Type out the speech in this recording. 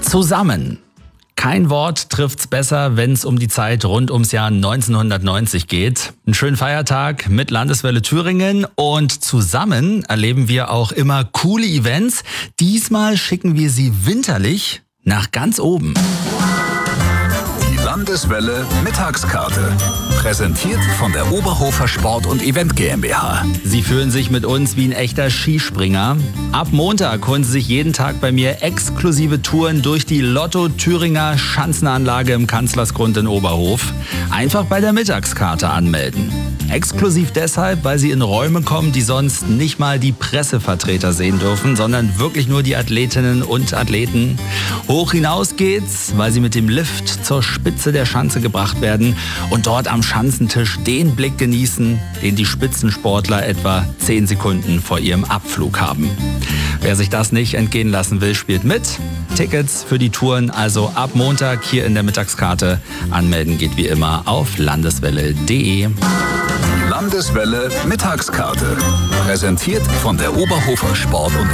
Zusammen. Kein Wort trifft's besser, wenn es um die Zeit rund ums Jahr 1990 geht. Einen schönen Feiertag mit Landeswelle Thüringen und zusammen erleben wir auch immer coole Events. Diesmal schicken wir sie winterlich nach ganz oben. Die Landeswelle Mittagskarte. Präsentiert von der Oberhofer Sport- und Event GmbH. Sie fühlen sich mit uns wie ein echter Skispringer. Ab Montag holen Sie sich jeden Tag bei mir exklusive Touren durch die Lotto-Thüringer Schanzenanlage im Kanzlersgrund in Oberhof. Einfach bei der Mittagskarte anmelden. Exklusiv deshalb, weil Sie in Räume kommen, die sonst nicht mal die Pressevertreter sehen dürfen, sondern wirklich nur die Athletinnen und Athleten. Hoch hinaus geht's, weil Sie mit dem Lift zur Spitze der Schanze gebracht werden und dort am Schanzentisch den Blick genießen, den die Spitzensportler etwa 10 Sekunden vor ihrem Abflug haben. Wer sich das nicht entgehen lassen will, spielt mit. Tickets für die Touren also ab Montag hier in der Mittagskarte. Anmelden geht wie immer auf landeswelle.de. Landeswelle Mittagskarte. Präsentiert von der Oberhofer Sport- und